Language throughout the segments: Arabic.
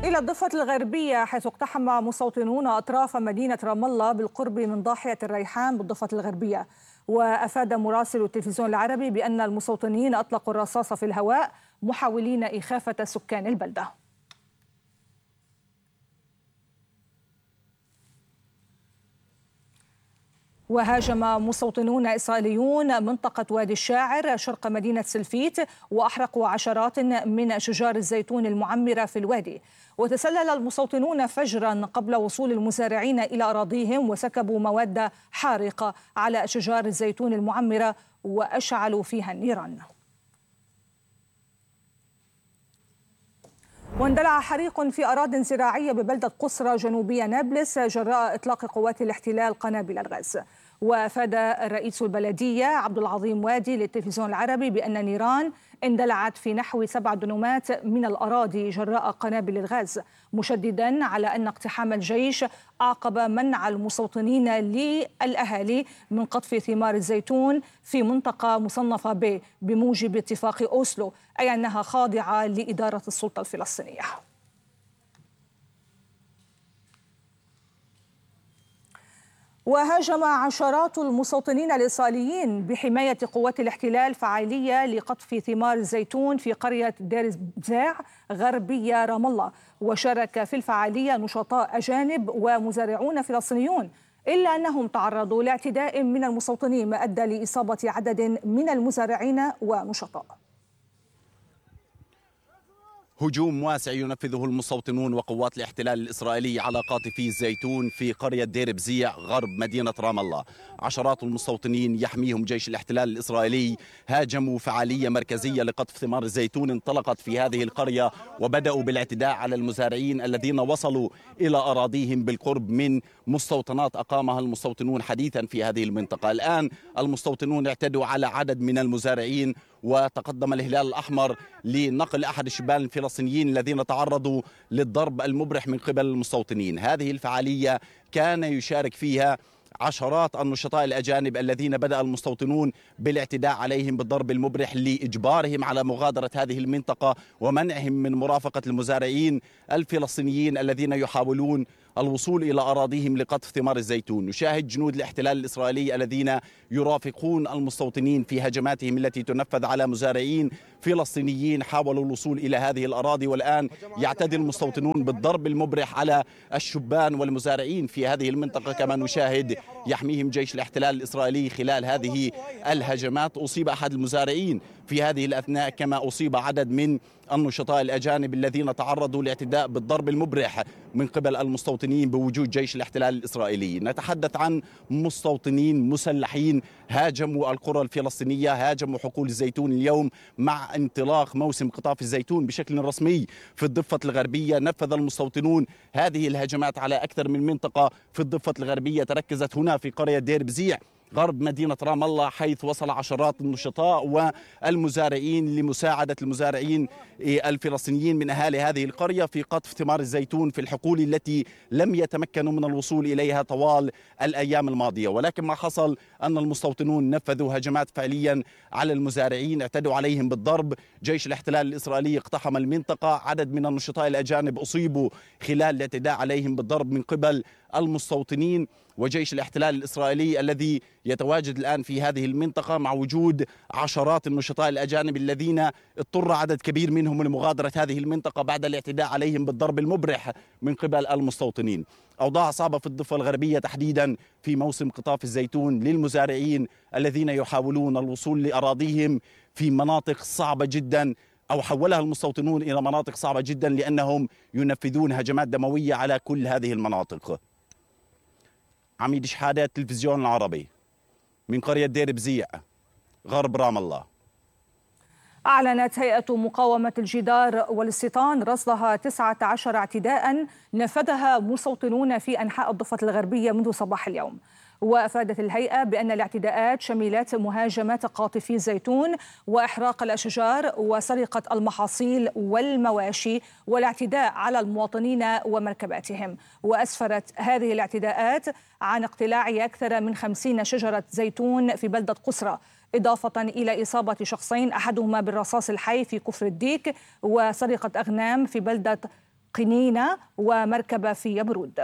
إلى الضفة الغربية، حيث اقتحم مستوطنون أطراف مدينة رام الله بالقرب من ضاحية الريحان بالضفة الغربية. وأفاد مراسل التلفزيون العربي بأن المستوطنين أطلقوا الرصاص في الهواء محاولين إخافة سكان البلدة. وهاجم مستوطنون إسرائيليون منطقة وادي الشاعر شرق مدينة سلفيت وأحرقوا عشرات من شجار الزيتون المعمرة في الوادي. وتسلل المستوطنون فجرا قبل وصول المزارعين إلى أراضيهم وسكبوا مواد حارقة على شجار الزيتون المعمرة وأشعلوا فيها النيران. واندلع حريق في أراضٍ زراعية ببلدة قصرى جنوبية نابلس جراء إطلاق قوات الاحتلال قنابل الغاز. وأفاد رئيس البلدية عبد العظيم وادي للتلفزيون العربي بأن نيران اندلعت في نحو 7 دنومات من الأراضي جراء قنابل الغاز، مشددا على أن اقتحام الجيش أعقب منع المستوطنين للأهالي من قطف ثمار الزيتون في منطقة مصنفة ب بموجب اتفاق أوسلو، أي أنها خاضعة لإدارة السلطة الفلسطينية. وهاجم عشرات المستوطنين الإسرائيليين بحماية قوات الاحتلال فعالية لقطف ثمار الزيتون في قرية دير بزاع غربية رام الله. وشارك في الفعالية نشطاء أجانب ومزارعون فلسطينيون، إلا أنهم تعرضوا لاعتداء من المستوطنين ما أدى لإصابة عدد من المزارعين ونشطاء. هجوم واسع ينفذه المستوطنون وقوات الاحتلال الإسرائيلي على قاطفي الزيتون في قرية دير بزيع غرب مدينة رام الله. عشرات المستوطنين يحميهم جيش الاحتلال الإسرائيلي هاجموا فعالية مركزية لقطف ثمار الزيتون انطلقت في هذه القرية، وبدأوا بالاعتداء على المزارعين الذين وصلوا إلى أراضيهم بالقرب من مستوطنات أقامها المستوطنون حديثا في هذه المنطقة. الآن المستوطنون اعتدوا على عدد من المزارعين، وتقدم الهلال الأحمر لنقل أحد الشبان الفلسطينيين الذين تعرضوا للضرب المبرح من قبل المستوطنين. هذه الفعالية كان يشارك فيها عشرات النشطاء الأجانب الذين بدأ المستوطنون بالاعتداء عليهم بالضرب المبرح لإجبارهم على مغادرة هذه المنطقة ومنعهم من مرافقة المزارعين الفلسطينيين الذين يحاولون الوصول إلى أراضيهم لقطف ثمار الزيتون. نشاهد جنود الاحتلال الإسرائيلي الذين يرافقون المستوطنين في هجماتهم التي تنفذ على مزارعين فلسطينيين حاولوا الوصول إلى هذه الأراضي، والآن يعتدي المستوطنون بالضرب المبرح على الشبان والمزارعين في هذه المنطقة. كما نشاهد يحميهم جيش الاحتلال الإسرائيلي خلال هذه الهجمات. أصيب أحد المزارعين في هذه الأثناء، كما أصيب عدد من النشطاء الأجانب الذين تعرضوا لاعتداء بالضرب المبرح من قبل المستوطنين بوجود جيش الاحتلال الإسرائيلي. نتحدث عن مستوطنين مسلحين هاجموا القرى الفلسطينية، هاجموا حقول الزيتون اليوم مع انطلاق موسم قطاف الزيتون بشكل رسمي في الضفة الغربية. نفذ المستوطنون هذه الهجمات على أكثر من منطقة في الضفة الغربية، تركزت هنا في قرية دير بزيع غرب مدينة رام الله، حيث وصل عشرات النشطاء والمزارعين لمساعدة المزارعين الفلسطينيين من أهالي هذه القرية في قطف ثمار الزيتون في الحقول التي لم يتمكنوا من الوصول إليها طوال الأيام الماضية. ولكن ما حصل أن المستوطنون نفذوا هجمات فعليا على المزارعين، اعتدوا عليهم بالضرب. جيش الاحتلال الإسرائيلي اقتحم المنطقة، عدد من النشطاء الأجانب أصيبوا خلال الاعتداء عليهم بالضرب من قبل المستوطنين. وجيش الاحتلال الإسرائيلي الذي يتواجد الآن في هذه المنطقة مع وجود عشرات النشطاء الأجانب الذين اضطر عدد كبير منهم لمغادرة هذه المنطقة بعد الاعتداء عليهم بالضرب المبرح من قبل المستوطنين. أوضاع صعبة في الضفة الغربية تحديدا في موسم قطاف الزيتون للمزارعين الذين يحاولون الوصول لأراضيهم في مناطق صعبة جدا، أو حولها المستوطنون إلى مناطق صعبة جدا لأنهم ينفذون هجمات دموية على كل هذه المناطق. عميد شحادة، التلفزيون العربي من قرية دير بزيع غرب رام الله. أعلنت هيئة مقاومة الجدار والاستيطان رصدها 19 اعتداء نفذها مستوطنون في أنحاء الضفة الغربية منذ صباح اليوم. وأفادت الهيئة بأن الاعتداءات شملت مهاجمات قاطفي الزيتون وإحراق الأشجار وسرقة المحاصيل والمواشي والاعتداء على المواطنين ومركباتهم. وأسفرت هذه الاعتداءات عن اقتلاع أكثر من 50 شجرة زيتون في بلدة قصرى، إضافة إلى إصابة شخصين أحدهما بالرصاص الحي في كفر الديك، وسرقة أغنام في بلدة قنينة ومركبة في يبرود.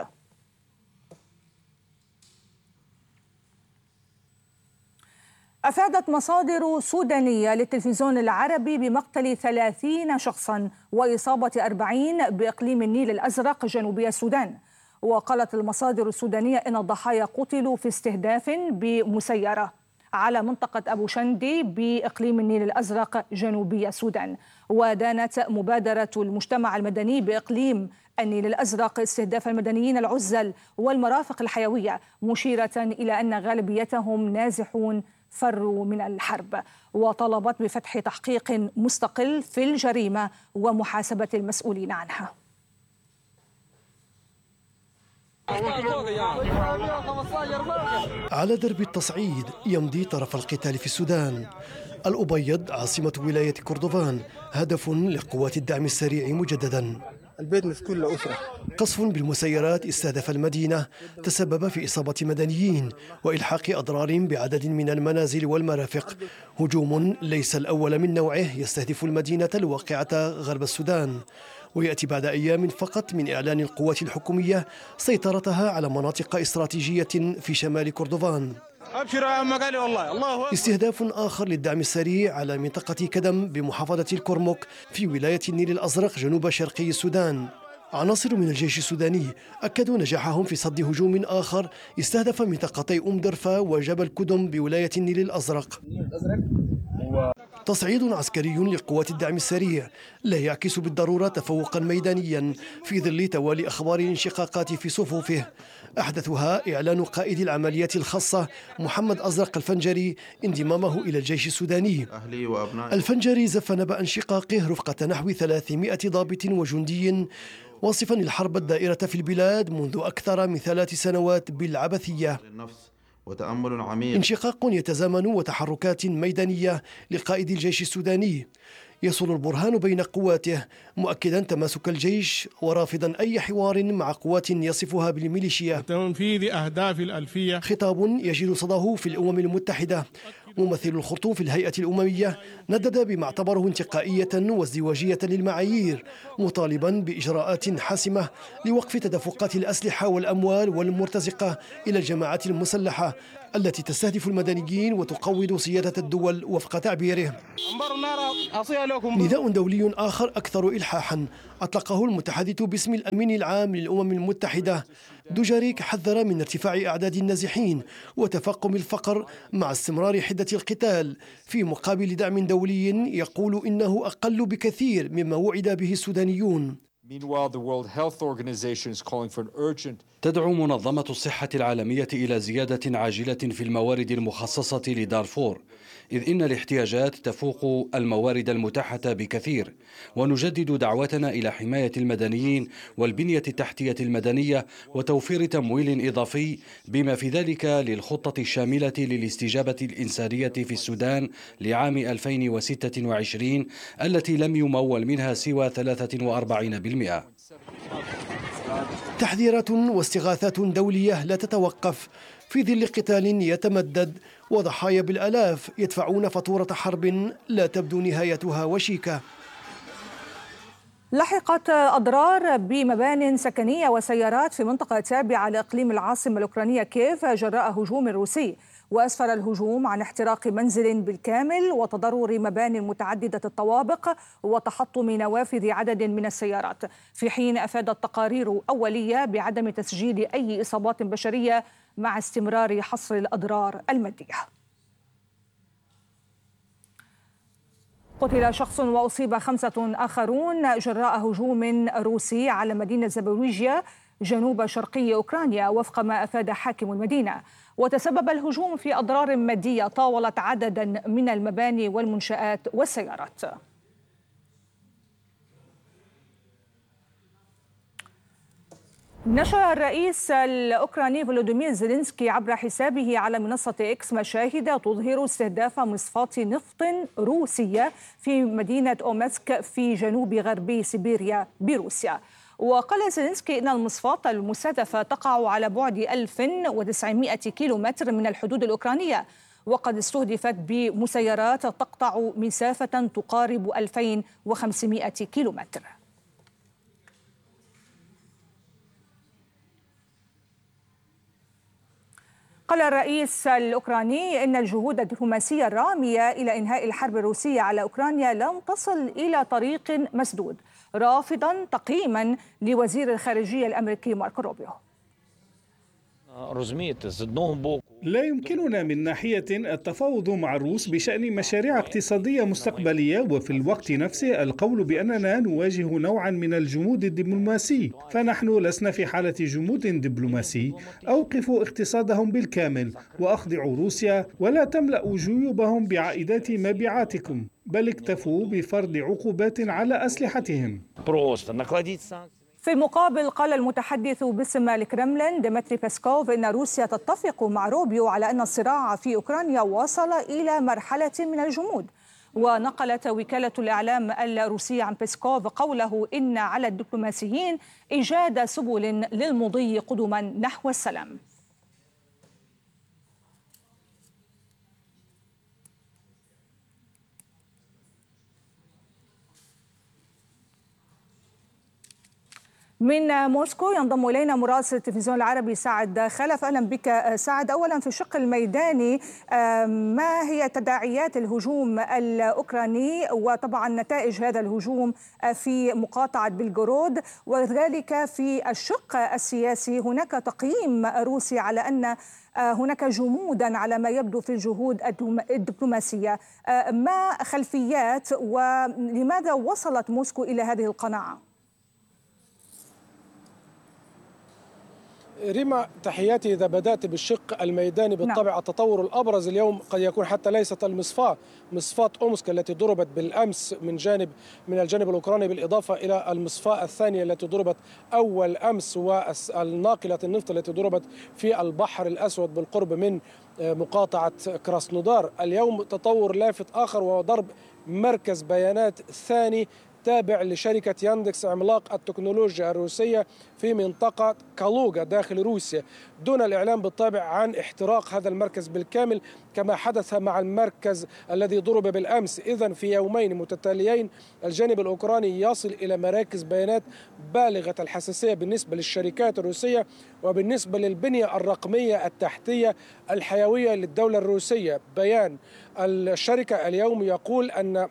أفادت مصادر سودانية للتلفزيون العربي بمقتل 30 شخصا وإصابة 40 بإقليم النيل الأزرق جنوبي السودان. وقالت المصادر السودانية إن الضحايا قتلوا في استهداف بمسيرة على منطقة أبو شندي بإقليم النيل الأزرق جنوبي السودان. ودانت مبادرة المجتمع المدني بإقليم النيل الأزرق استهداف المدنيين العزل والمرافق الحيوية، مشيرة إلى أن غالبيتهم نازحون فروا من الحرب، وطلبت بفتح تحقيق مستقل في الجريمة ومحاسبة المسؤولين عنها. على درب التصعيد يمضي طرف القتال في السودان. الأبيض عاصمة ولاية كردفان هدف لقوات الدعم السريع مجددا. البيت مش كل أسرة. قصف بالمسيرات استهدف المدينة تسبب في إصابة مدنيين وإلحاق أضرار بعدد من المنازل والمرافق. هجوم ليس الأول من نوعه يستهدف المدينة الواقعة غرب السودان، ويأتي بعد أيام فقط من إعلان القوات الحكومية سيطرتها على مناطق استراتيجية في شمال كردفان. أبشر يا عم قالي والله الله. استهداف آخر للدعم السريع على منطقة كدم بمحافظة الكرمك في ولاية النيل الأزرق جنوب شرقي السودان. عناصر من الجيش السوداني أكدوا نجاحهم في صد هجوم آخر استهدف منطقتي درفا وجبل كدم بولاية النيل الأزرق. تصعيد عسكري لقوات الدعم السريع لا يعكس بالضرورة تفوقا ميدانيا في ظل توالي أخبار الانشقاقات في صفوفه، أحدثها إعلان قائد العمليات الخاصة محمد أزرق الفنجري انضمامه إلى الجيش السوداني. الفنجري زف نبأ انشقاقه رفقة نحو 300 ضابط وجندي، واصفا الحرب الدائرة في البلاد منذ أكثر من 3 سنوات بالعبثية. وتأمل عميق. انشقاق يتزامن وتحركات ميدانية لقائد الجيش السوداني يصل البرهان بين قواته، مؤكدا تماسك الجيش ورافضا أي حوار مع قوات يصفها بالميليشيا. تنفيذ أهداف الألفية. خطاب يجد صداه في الأمم المتحدة. ممثل الخرطوم في الهيئة الأممية ندد بما اعتبره انتقائية وازدواجية للمعايير، مطالبا بإجراءات حاسمة لوقف تدفقات الأسلحة والأموال والمرتزقة إلى الجماعات المسلحة التي تستهدف المدنيين وتقوض سيادة الدول وفق تعبيره. نداء دولي آخر أكثر إلحاحا أطلقه المتحدث باسم الأمين العام للأمم المتحدة. دوجاريك حذر من ارتفاع أعداد النازحين وتفاقم الفقر مع استمرار حدة القتال، في مقابل دعم دولي يقول إنه أقل بكثير مما وعد به السودانيون. تدعو منظمة الصحة العالمية إلى زيادة عاجلة في الموارد المخصصة لدارفور، إذ إن الاحتياجات تفوق الموارد المتاحة بكثير، ونجدد دعوتنا إلى حماية المدنيين والبنية التحتية المدنية وتوفير تمويل إضافي بما في ذلك للخطة الشاملة للاستجابة الإنسانية في السودان لعام 2026 التي لم يمول منها سوى 43%. تحذيرات واستغاثات دولية لا تتوقف في ظل قتال يتمدد وضحايا بالآلاف يدفعون فاتورة حرب لا تبدو نهايتها وشيكة. لحقت أضرار بمبان سكنية وسيارات في منطقة تابعة لإقليم العاصمة الأوكرانية كييف جراء هجوم روسي، وأسفر الهجوم عن احتراق منزل بالكامل وتضرر مبان متعددة الطوابق وتحطم نوافذ عدد من السيارات، في حين أفادت تقارير أولية بعدم تسجيل أي إصابات بشرية مع استمرار حصر الأضرار المادية. قتل شخص وأصيب 5 آخرون جراء هجوم روسي على مدينة زابوريجيا جنوب شرقي أوكرانيا وفق ما أفاد حاكم المدينة، وتسبب الهجوم في أضرار مادية طاولت عددا من المباني والمنشآت والسيارات. نشر الرئيس الأوكراني فولوديمير زيلينسكي عبر حسابه على منصة إكس مشاهد تظهر استهداف مصفاة نفط روسية في مدينة أومسك في جنوب غربي سيبيريا بروسيا. وقال زيلينسكي إن المصفاة المستهدفة تقع على بعد 1900 كيلومتر من الحدود الأوكرانية، وقد استهدفت بمسيرات تقطع مسافة تقارب 2500 كيلومتر. قال الرئيس الأوكراني إن الجهود الدبلوماسية الرامية إلى إنهاء الحرب الروسية على أوكرانيا لم تصل إلى طريق مسدود، رافضا تقييما لوزير الخارجية الأمريكي ماركو روبيو. لا يمكننا من ناحية التفاوض مع الروس بشأن مشاريع اقتصادية مستقبلية، وفي الوقت نفسه القول بأننا نواجه نوعا من الجمود الدبلوماسي، فنحن لسنا في حالة جمود دبلوماسي. أوقفوا اقتصادهم بالكامل وأخضعوا روسيا، ولا تملأوا جيوبهم بعائدات مبيعاتكم، بل اكتفوا بفرض عقوبات على أسلحتهم. في المقابل قال المتحدث باسم الكرملين ديمتري بيسكوف إن روسيا تتفق مع روبيو على أن الصراع في أوكرانيا وصل إلى مرحلة من الجمود. ونقلت وكالة الإعلام الروسية عن بيسكوف قوله إن على الدبلوماسيين إيجاد سبل للمضي قدما نحو السلام. من موسكو ينضم إلينا مراسل التلفزيون العربي سعد خلف. أهلا بك سعد. أولا في الشق الميداني، ما هي تداعيات الهجوم الأوكراني وطبعا نتائج هذا الهجوم في مقاطعة بلغورود، وذلك في الشق السياسي هناك تقييم روسي على أن هناك جمودا على ما يبدو في الجهود الدبلوماسية. ما خلفيات ولماذا وصلت موسكو إلى هذه القناعة؟ ريما، تحياتي. إذا بدأت بالشق الميداني بالطبع التطور الأبرز اليوم قد يكون حتى ليست مصفاة أومسك التي ضربت بالأمس من الجانب الأوكراني، بالإضافة إلى المصفاة الثانية التي ضربت أول أمس، والناقلة النفط التي ضربت في البحر الأسود بالقرب من مقاطعة كراسنودار. اليوم تطور لافت آخر وهو ضرب مركز بيانات ثاني تابع لشركة ياندكس عملاق التكنولوجيا الروسية في منطقة كالوغا داخل روسيا، دون الإعلام بالطبع عن احتراق هذا المركز بالكامل كما حدث مع المركز الذي ضرب بالأمس. إذن في يومين متتاليين الجانب الأوكراني يصل إلى مراكز بيانات بالغة الحساسية بالنسبة للشركات الروسية وبالنسبة للبنية الرقمية التحتية الحيوية للدولة الروسية. بيان الشركة اليوم يقول أن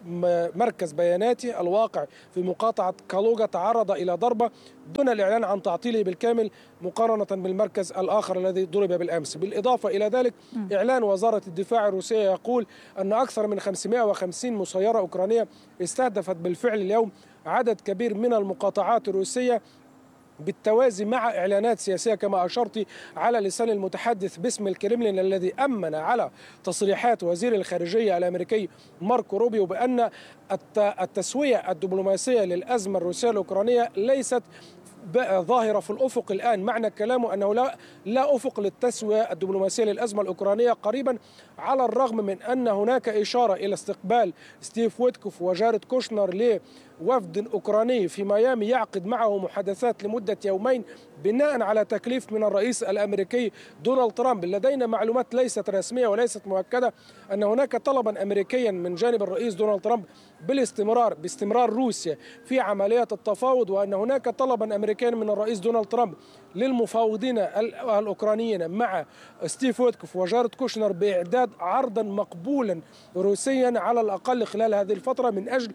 مركز بياناتي الواقع في مقاطعة كالوغا تعرض إلى ضربة دون الإعلان عن تعطيله بالكامل مقارنة بالمركز الآخر الذي ضرب بالأمس. بالإضافة إلى ذلك إعلان وزارة الدفاع الروسية يقول أن أكثر من 550 مسيرة أوكرانية استهدفت بالفعل اليوم عدد كبير من المقاطعات الروسية، بالتوازي مع إعلانات سياسية كما أشرت على لسان المتحدث باسم الكرملين الذي أمن على تصريحات وزير الخارجية الأمريكي ماركو روبيو بأن التسوية الدبلوماسية للأزمة الروسية الأوكرانية ليست ظاهرة في الأفق الآن. معنى كلامه أنه لا أفق للتسوية الدبلوماسية للأزمة الأوكرانية قريبا، على الرغم من أن هناك إشارة إلى استقبال ستيف ويتكوف وجارد كوشنر لوفد أوكراني في ميامي يعقد معه محادثات لمدة يومين بناء على تكليف من الرئيس الأمريكي دونالد ترامب. لدينا معلومات ليست رسمية وليست مؤكدة أن هناك طلبا أمريكيا من جانب الرئيس دونالد ترامب باستمرار روسيا في عمليات التفاوض، وأن هناك طلبا أمريكيا من الرئيس دونالد ترامب للمفاوضين الأوكرانيين مع ستيف ويتكوف وجارد كوشنر بإعداد عرضا مقبولا روسيا على الأقل خلال هذه الفترة من أجل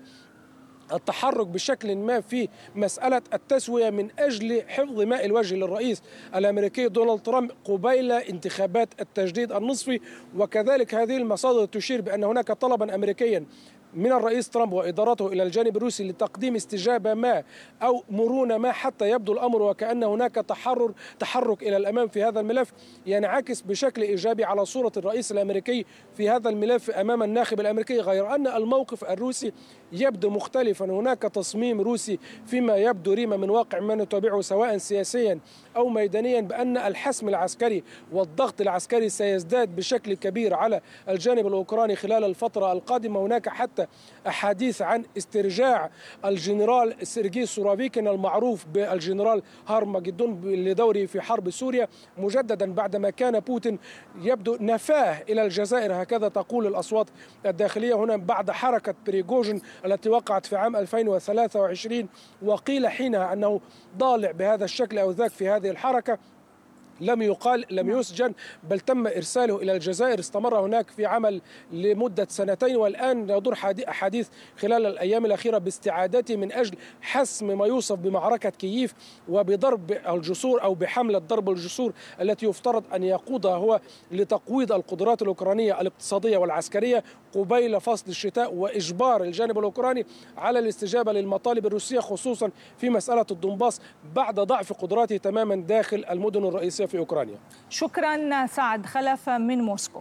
التحرك بشكل ما في مسألة التسوية من أجل حفظ ماء الوجه للرئيس الأمريكي دونالد ترامب قبيل انتخابات التجديد النصفي. وكذلك هذه المصادر تشير بأن هناك طلبا أمريكيا من الرئيس ترامب وإدارته إلى الجانب الروسي لتقديم استجابة ما أو مرونة ما حتى يبدو الأمر وكأن هناك تحرك إلى الأمام في هذا الملف ينعكس بشكل إيجابي على صورة الرئيس الأمريكي في هذا الملف أمام الناخب الأمريكي، غير أن الموقف الروسي يبدو مختلفا. هناك تصميم روسي فيما يبدو ريما من واقع ما نتابعه سواء سياسيا أو ميدانيا بأن الحسم العسكري والضغط العسكري سيزداد بشكل كبير على الجانب الأوكراني خلال الفترة القادمة. هناك حتى أحاديث عن استرجاع الجنرال سيرجي سورافيكين المعروف بالجنرال هارمجدون لدوره في حرب سوريا مجددا بعدما كان بوتين يبدو نفاه إلى الجزائر، هكذا تقول الأصوات الداخلية هنا بعد حركة بريغوجين التي وقعت في عام 2023 وقيل حينها أنه ضالع بهذا الشكل أو ذاك في هذه الحركة. لم يقال لم يسجن، بل تم إرساله إلى الجزائر، استمر هناك في عمل لمدة 2 والآن يدور حديث خلال الأيام الأخيرة باستعادته من أجل حسم ما يوصف بمعركة كييف وبضرب الجسور أو بحملة ضرب الجسور التي يفترض أن يقودها هو لتقويض القدرات الأوكرانية الاقتصادية والعسكرية قبيل فصل الشتاء، وإجبار الجانب الأوكراني على الاستجابة للمطالب الروسية خصوصا في مسألة الدنباس بعد ضعف قدراته تماما داخل المدن الرئيسية في أوكرانيا. شكرا سعد خلف من موسكو.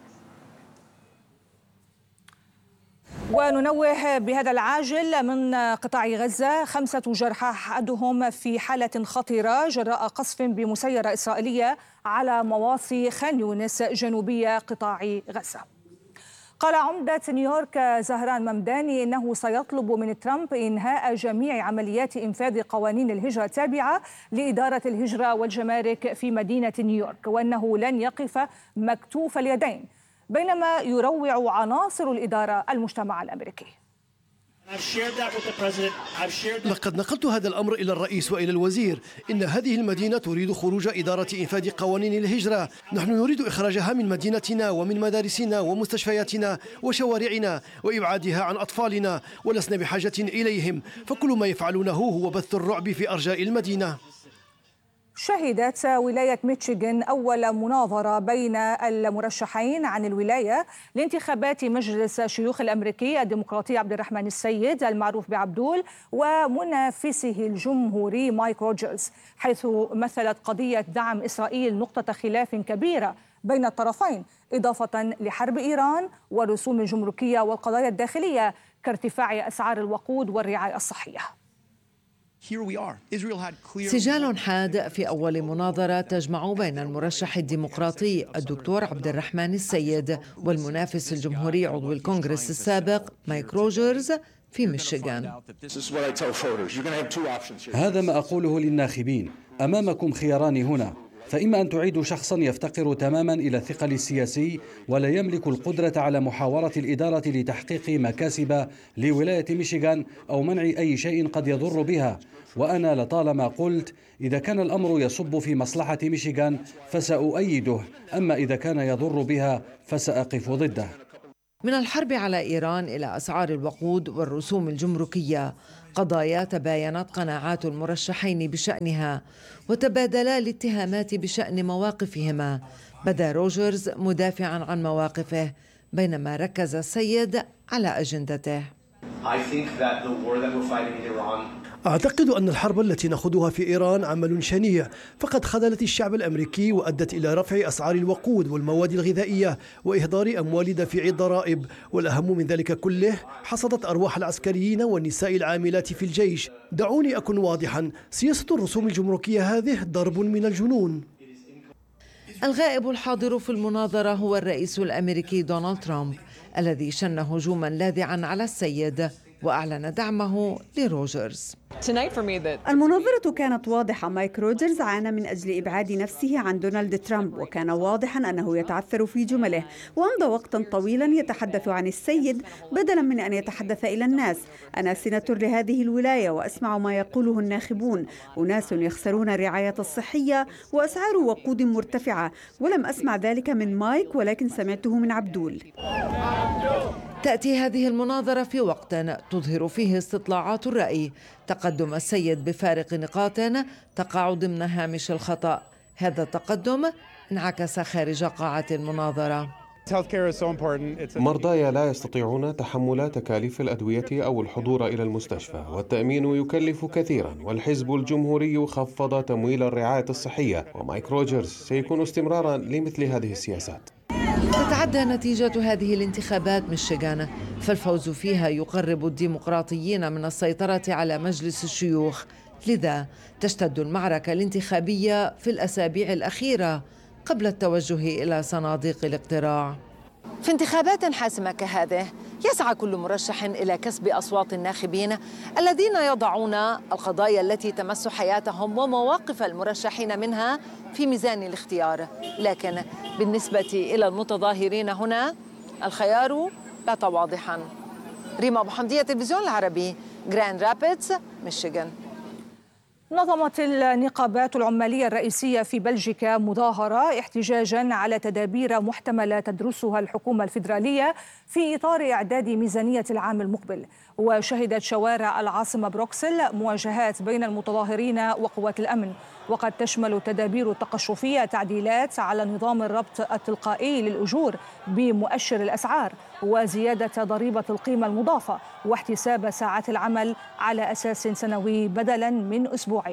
وننوه بهذا العاجل من قطاع غزة 5 جرحى أحدهم في حالة خطيرة جراء قصف بمسيرة إسرائيلية على مواصي خان يونس جنوبي قطاع غزة. قال عمدة نيويورك زهران ممداني إنه سيطلب من ترامب إنهاء جميع عمليات إنفاذ قوانين الهجرة التابعة لإدارة الهجرة والجمارك في مدينة نيويورك، وأنه لن يقف مكتوف اليدين، بينما يروع عناصر الإدارة المجتمع الأمريكي. لقد نقلت هذا الأمر إلى الرئيس وإلى الوزير. إن هذه المدينة تريد خروج إدارة إنفاذ قوانين الهجرة. نحن نريد إخراجها من مدينتنا ومن مدارسنا ومستشفياتنا وشوارعنا وإبعادها عن أطفالنا، ولسنا بحاجة إليهم، فكل ما يفعلونه هو بث الرعب في أرجاء المدينة. شهدت ولاية ميشيغان أول مناظرة بين المرشحين عن الولاية لانتخابات مجلس الشيوخ الأمريكي الديمقراطي عبد الرحمن السيد المعروف بعبدول ومنافسه الجمهوري مايك روجرز، حيث مثلت قضية دعم إسرائيل نقطة خلاف كبيرة بين الطرفين، إضافة لحرب إيران والرسوم الجمركية والقضايا الداخلية كارتفاع أسعار الوقود والرعاية الصحية. سجال حاد في أول مناظرة تجمع بين المرشح الديمقراطي الدكتور عبد الرحمن السيد والمنافس الجمهوري عضو الكونغرس السابق مايك روجرز في ميشيغان. هذا ما أقوله للناخبين: أمامكم خياران هنا، فإما أن تعيدوا شخصا يفتقر تماما إلى الثقل السياسي ولا يملك القدرة على محاورة الإدارة لتحقيق مكاسب لولاية ميشيغان أو منع أي شيء قد يضر بها. وأنا لطالما قلت إذا كان الأمر يصب في مصلحة ميشيغان فسأؤيده، أما إذا كان يضر بها فسأقف ضده. من الحرب على إيران إلى أسعار الوقود والرسوم الجمركية، قضايا تباينت قناعات المرشحين بشأنها وتبادلا الاتهامات بشأن مواقفهما. بدا روجرز مدافعا عن مواقفه بينما ركز السيد على أجندته. أعتقد أن الحرب التي نخوضها في إيران عمل شنيع، فقد خذلت الشعب الأمريكي وأدت إلى رفع أسعار الوقود والمواد الغذائية وإهدار أموال دافعي الضرائب، والأهم من ذلك كله حصدت أرواح العسكريين والنساء العاملات في الجيش. دعوني أكن واضحا، سياسة الرسوم الجمركية هذه ضرب من الجنون. الغائب الحاضر في المناظرة هو الرئيس الأمريكي دونالد ترامب الذي شن هجوما لاذعا على السيد وأعلن دعمه لروجرز. المناظرة كانت واضحة. مايك روجرز عانى من أجل إبعاد نفسه عن دونالد ترامب، وكان واضحا أنه يتعثر في جمله، وأمضى وقتا طويلا يتحدث عن السيد بدلا من أن يتحدث إلى الناس. أنا سيناتور لهذه الولاية وأسمع ما يقوله الناخبون، أناس يخسرون الرعاية الصحية وأسعار وقود مرتفعة، ولم أسمع ذلك من مايك ولكن سمعته من عبدول. تأتي هذه المناظرة في وقت تظهر فيه استطلاعات الرأي تقدم السيد بفارق نقاط تقع ضمن هامش الخطأ. هذا التقدم انعكس خارج قاعة المناظرة. مرضاي لا يستطيعون تحمل تكاليف الأدوية أو الحضور إلى المستشفى، والتأمين يكلف كثيرا، والحزب الجمهوري خفض تمويل الرعاية الصحية، ومايك روجرز سيكون استمرارا لمثل هذه السياسات. تتعدى نتيجة هذه الانتخابات ميشيغان، فالفوز فيها يقرب الديمقراطيين من السيطرة على مجلس الشيوخ، لذا تشتد المعركة الانتخابية في الأسابيع الأخيرة قبل التوجه إلى صناديق الاقتراع. في انتخابات حاسمة كهذه يسعى كل مرشح إلى كسب أصوات الناخبين الذين يضعون القضايا التي تمس حياتهم ومواقف المرشحين منها في ميزان الاختيار، لكن بالنسبة إلى المتظاهرين هنا الخيار بات واضحا. ريما أبو حمدية، التلفزيون العربي، جراند رابيدز، ميشيغان. نظمت النقابات العمالية الرئيسية في بلجيكا مظاهرة احتجاجا على تدابير محتملة تدرسها الحكومة الفيدرالية في إطار إعداد ميزانية العام المقبل. وشهدت شوارع العاصمة بروكسل مواجهات بين المتظاهرين وقوات الأمن، وقد تشمل التدابير التقشفية تعديلات على نظام الربط التلقائي للأجور بمؤشر الأسعار، وزيادة ضريبة القيمة المضافة، واحتساب ساعات العمل على أساس سنوي بدلا من أسبوعي.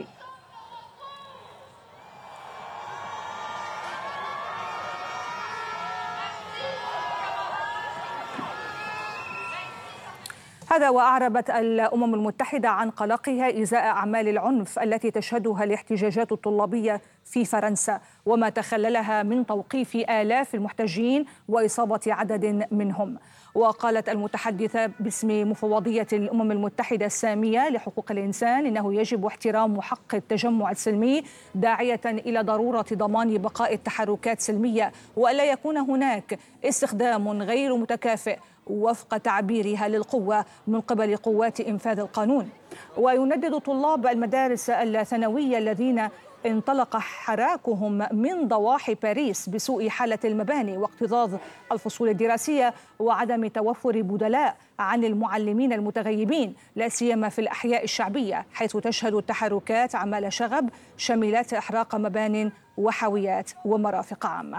هذا وأعربت الأمم المتحدة عن قلقها إزاء أعمال العنف التي تشهدها الاحتجاجات الطلابية في فرنسا، وما تخللها من توقيف آلاف المحتجين وإصابة عدد منهم. وقالت المتحدثة باسم مفوضية الأمم المتحدة السامية لحقوق الإنسان إنه يجب احترام حق التجمع السلمي، داعية إلى ضرورة ضمان بقاء التحركات سلمية، وألا يكون هناك استخدام غير متكافئ وفق تعبيرها للقوة من قبل قوات إنفاذ القانون. ويندد طلاب المدارس الثانوية الذين انطلق حراكهم من ضواحي باريس بسوء حالة المباني واكتظاظ الفصول الدراسية وعدم توفر بدلاء عن المعلمين المتغيبين، لا سيما في الأحياء الشعبية، حيث تشهد التحركات أعمال شغب شملت إحراق مبان وحاويات ومرافق عامة.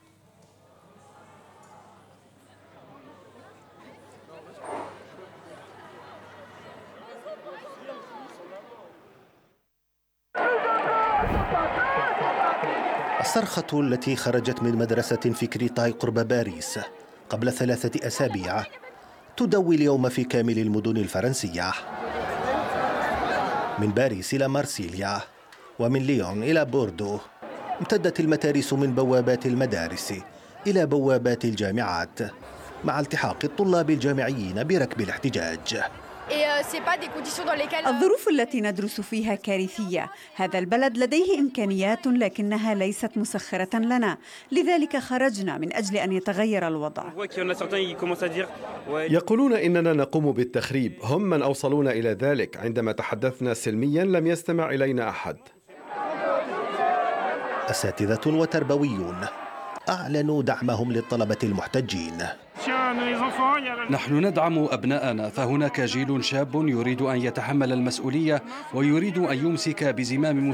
الصرخة التي خرجت من مدرسة في كريتاي قرب باريس قبل 3 أسابيع تدوي اليوم في كامل المدن الفرنسية، من باريس إلى مارسيليا ومن ليون إلى بوردو. امتدت المتاريس من بوابات المدارس إلى بوابات الجامعات، مع التحاق الطلاب الجامعيين بركب الاحتجاج. الظروف التي ندرس فيها كارثية. هذا البلد لديه إمكانيات لكنها ليست مسخرة لنا، لذلك خرجنا من أجل أن يتغير الوضع. يقولون إننا نقوم بالتخريب، هم من أوصلونا إلى ذلك. عندما تحدثنا سلميا لم يستمع إلينا أحد. أساتذة وتربويون أعلنوا دعمهم للطلبة المحتجين. نحن ندعم أبناءنا، فهناك جيل شاب يريد أن يتحمل المسؤولية ويريد أن يمسك بزمام